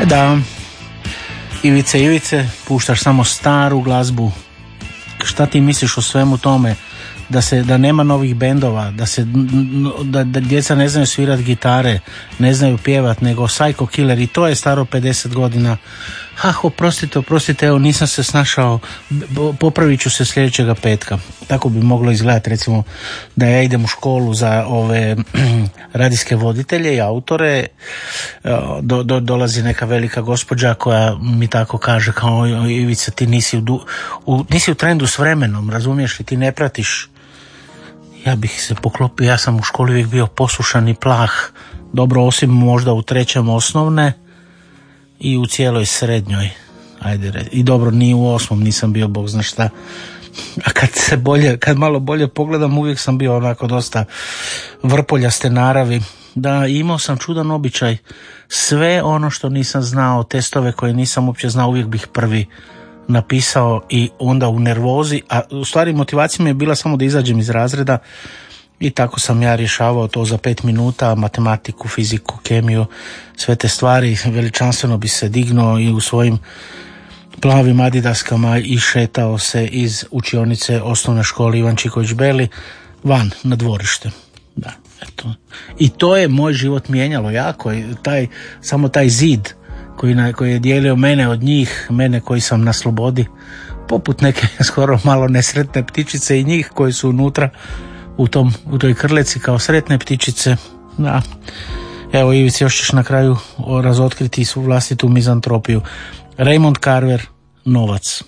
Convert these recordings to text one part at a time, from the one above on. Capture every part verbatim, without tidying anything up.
Da, Ivice, Ivice, puštaš samo staru glazbu. Šta ti misliš o svemu tome? Da se, da nema novih bendova, da se, da, da djeca ne znaju svirati gitare, ne znaju pjevat, nego Psycho Killer, i to je staro pedeset godina. Ha, oprostite, oprostite, evo nisam se snašao, popravit ću se sljedećega petka. Tako bi moglo izgledati, recimo, da ja idem u školu za ove radijske voditelje i autore, do, do, dolazi neka velika gospođa koja mi tako kaže, kao Ivica, ti nisi u, u, nisi u trendu s vremenom, razumiješ li, ti ne pratiš. Ja bih se poklopio, ja sam u školi uvijek bio poslušan i plah, dobro, osim možda u trećem osnovne i u cijeloj srednjoj, ajde, i dobro, ni u osmom nisam bio bog zna šta, a kad se bolje, kad malo bolje pogledam, uvijek sam bio onako dosta vrpoljaste naravi. Da, imao sam čudan običaj, sve ono što nisam znao, testove koje nisam uopće znao, uvijek bih prvi napisao i onda u nervozi, a u stvari motivacija mi je bila samo da izađem iz razreda i tako sam ja rješavao to za pet minuta, matematiku, fiziku, kemiju, sve te stvari, veličanstveno bi se dignuo i u svojim plavim adidaskama i šetao se iz učionice osnovne škole Ivan Čiković Beli van na dvorište. Da, eto. I to je moj život mijenjalo jako, taj, samo taj zid koji, na, koji je dijelio mene od njih, mene koji sam na slobodi, poput neke skoro malo nesretne ptičice i njih koji su unutra u, tom, u toj krleci kao sretne ptičice. Da. Evo, Ivici, još ćeš na kraju razotkriti svu vlastitu mizantropiju. Raymond Carver, Novac.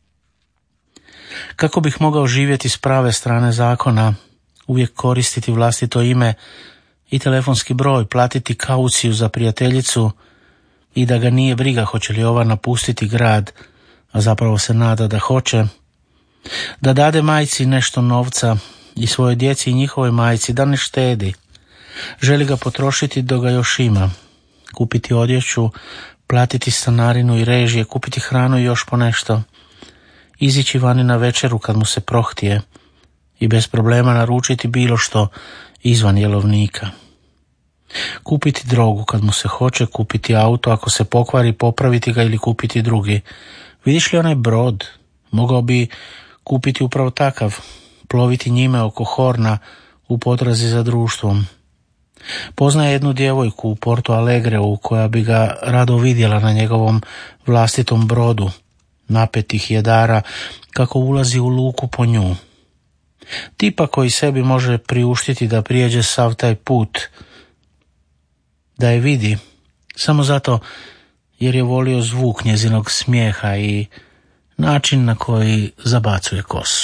Kako bih mogao živjeti s prave strane zakona, uvijek koristiti vlastito ime i telefonski broj, platiti kauciju za prijateljicu i da ga nije briga hoće li ova napustiti grad, a zapravo se nada da hoće, da dade majci nešto novca i svojoj djeci i njihovoj majci, da ne štedi, želi ga potrošiti dok ga još ima, kupiti odjeću, platiti stanarinu i režije, kupiti hranu i još po nešto, izići vani na večeru kad mu se prohtije i bez problema naručiti bilo što izvan jelovnika. Kupiti drogu kad mu se hoće, kupiti auto, ako se pokvari, popraviti ga ili kupiti drugi. Vidiš li onaj brod? Mogao bi kupiti upravo takav, ploviti njime oko Horna u potrazi za društvom. Poznaje jednu djevojku u Porto Alegreu koja bi ga rado vidjela na njegovom vlastitom brodu, napetih jedara, kako ulazi u luku po nju. Tipa koji sebi može priuštiti da prijeđe sav taj put, da je vidi, samo zato jer je volio zvuk njezinog smijeha i način na koji zabacuje kosu.